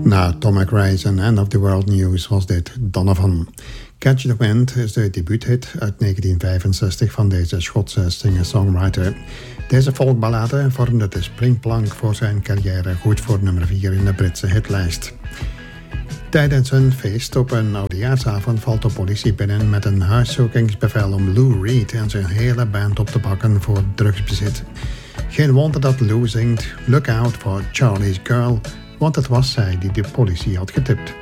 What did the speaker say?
Na Tom McRae's en End of the World News was dit Donovan. Catch the Wind is de debuuthit uit 1965 van deze Schotse singer-songwriter. Deze folkballade vormde de springplank voor zijn carrière, goed voor nummer 4 in de Britse hitlijst. Tijdens een feest op een oudejaarsavond valt de politie binnen met een huiszoekingsbevel om Lou Reed en zijn hele band op te pakken voor drugsbezit. Geen wonder dat Lou zingt Look Out for Charlie's Girl, want het was zij die de politie had getipt.